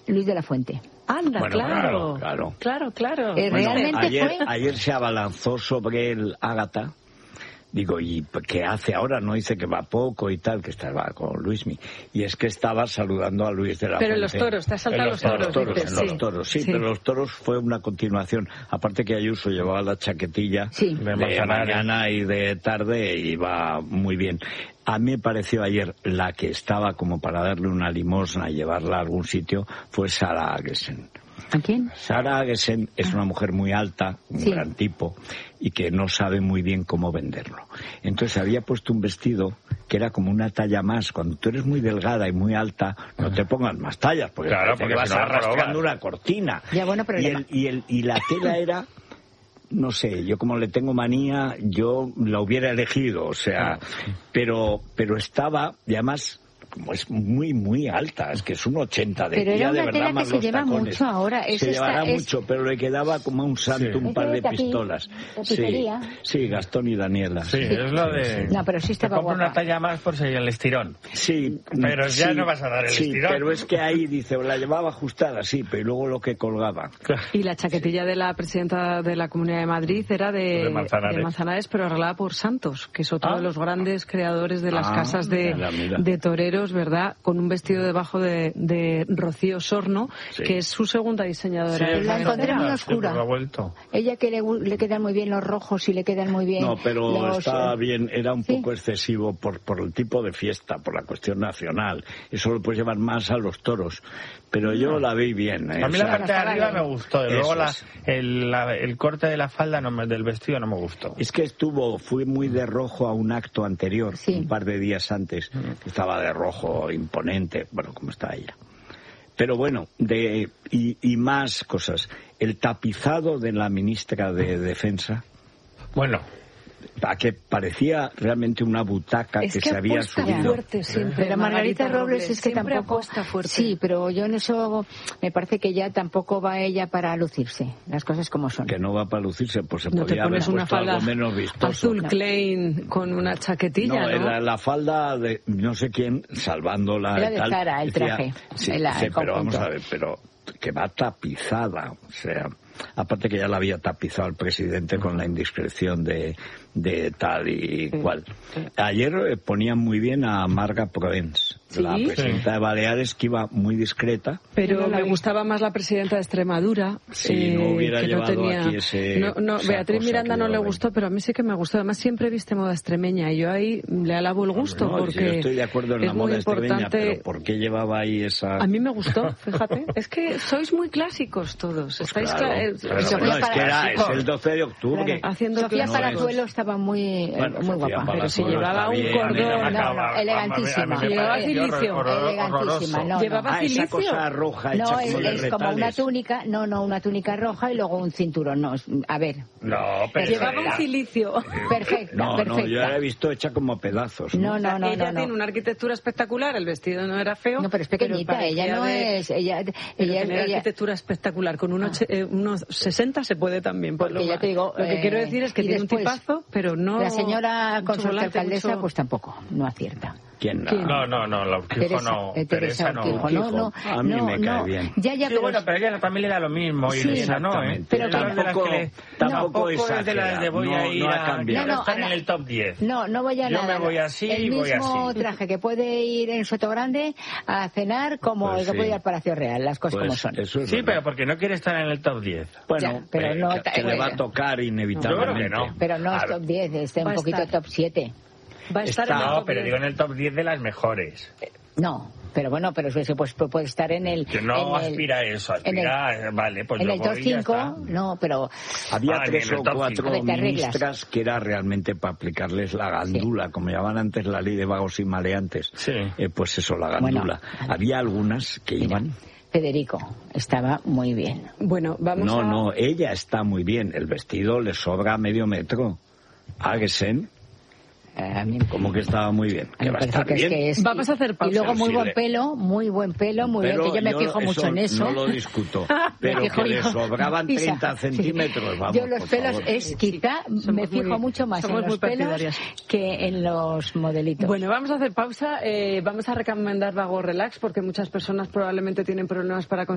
Luis de la Fuente. Anda, Bueno, claro. Realmente ayer se abalanzó sobre él Ágata. Digo, ¿y qué hace ahora? No dice que va poco y tal, que estaba con Luismi. Y es que estaba saludando a Luis de la Fuente. Pero en los toros, te has saltado los toros. Los toros, sí, pero los toros fue una continuación. Aparte que Ayuso llevaba la chaquetilla de mañana y de tarde y iba muy bien. A mí me pareció ayer la que estaba como para darle una limosna y llevarla a algún sitio fue Sara Agesen. ¿A quién? Sara Agesen es una mujer muy alta, un gran tipo, y que no sabe muy bien cómo venderlo. Entonces había puesto un vestido que era como una talla más. Cuando tú eres muy delgada y muy alta, no te pongas más tallas, porque vas arrastrando una cortina. Ya, bueno, pero y la tela era... No sé, yo como le tengo manía, yo la hubiera elegido, o sea, pero estaba, y además, como es muy, muy alta, es que es un 80 de pero ella, era una de verdad, tela más que los se lleva tacones. mucho ahora. Se llevará mucho, pero le quedaba como a un santo un par de pistolas. Sí, Gastón y Daniela. Sí, es lo de... No, pero sí estaba guapa. Compra una talla más por si hay el estirón. Sí. Pero ya no vas a dar el estirón. Pero es que ahí, dice, la llevaba ajustada, sí, pero luego lo que colgaba. Y la chaquetilla de la presidenta de la Comunidad de Madrid era de Manzanares, pero arreglada por Santos, que es otro de los grandes creadores de las casas de toreros, ¿verdad? Con un vestido debajo de Rocío Sorno, que es su segunda diseñadora. Sí, la encontré muy oscura. Ella que le quedan muy bien los rojos y le quedan muy bien. No, pero estaba bien, era un poco excesivo por el tipo de fiesta, por la cuestión nacional. Eso lo puedes llevar más a los toros. Pero yo la vi bien. A mí la parte de arriba me gustó, y luego el corte de la falda del vestido no me gustó. Es que fui muy de rojo a un acto anterior, un par de días antes. Estaba de rojo imponente, bueno, como está ella. Pero bueno, y más cosas. El tapizado de la ministra de Defensa. Bueno. Que parecía realmente una butaca que se había subido. Fuerte siempre. Pero Margarita Robles es que tampoco apuesta fuerte. Sí, pero yo en eso me parece que ya tampoco va ella para lucirse, las cosas como son. Que no va para lucirse, pues se no podía haber puesto algo menos vistoso. Azul Klein con una chaquetilla, ¿no? La falda de no sé quién salvándola. Era de Zara, el traje. Sí, pero vamos a ver, pero que va tapizada, o sea, aparte que ya la había tapizado el presidente con la indiscreción de tal y cual. Ayer ponían muy bien a Marga Provence, la presidenta de Baleares, que iba muy discreta. Pero me gustaba más la presidenta de Extremadura. Sí, no hubiera llevado aquí ese... No, Beatriz Miranda no le gustó, pero a mí sí que me gustó. Además, siempre viste moda extremeña y yo ahí le alabo el gusto porque yo estoy de acuerdo en la moda extremeña, pero ¿por qué llevaba ahí esa...? A mí me gustó, fíjate. Es que sois muy clásicos todos. Pues estáis es el 12 de octubre. Sofía Palazuelo estaba muy guapa. Pero si llevaba un cordón... elegantísima. Llevaba cilicio. Elegantísima. ¿Llevaba cilicio? Esa cosa roja hecha no, como es como una túnica, una túnica roja y luego un cinturón. No, a ver. No, pero... Llevaba un cilicio. Perfecta. No, yo la he visto hecha como pedazos. Ella tiene una arquitectura espectacular, el vestido no era feo. No, pero es pequeñita, ella no es... Ella tiene arquitectura espectacular, con unos 60 se puede también. Porque ya te digo... Lo que quiero decir es que tiene un tipazo, pero no... La señora consorte alcaldesa, pues tampoco, no acierta. ¿Quién? No, la Urquijo no. Teresa Urquijo, no. A mí me cae bien. Bueno, pero ella también le da lo mismo, y esa no, ¿eh? Pero tampoco es de las de voy a ir a estar en el top 10. No voy a nada. Yo me voy así y voy así. El mismo traje que puede ir en Sotogrande a cenar como el que puede ir al Palacio Real, las cosas como son. Sí, pero porque no quiere estar en el top 10. Bueno, pero que le va a tocar inevitablemente. Pero no es top 10, está un poquito top 7. Va a estar en el top 10. Pero digo en el top 10 de las mejores. No, pero bueno, pero eso pues puede estar en el... Que no aspira a eso, aspira vale, pues en el top 5, no, pero... Había 3 o 4 ministras que era realmente para aplicarles la gandula, como llamaban antes la ley de vagos y maleantes. Pues eso, la gandula. Había algunas que iban... Federico estaba muy bien. Bueno, vamos No, ella está muy bien. El vestido le sobra medio metro. Agesen. Como que estaba muy bien. Que va a estar bien. Vamos a hacer pausa. Y luego muy buen pelo, muy bien, que yo me fijo mucho en eso. No lo discuto. Pero que le sobraban 30 centímetros. Vamos, yo los pelos quizá me fijo mucho más en los pelos que en los modelitos. Bueno, vamos a hacer pausa. Vamos a recomendar Vago Relax porque muchas personas probablemente tienen problemas para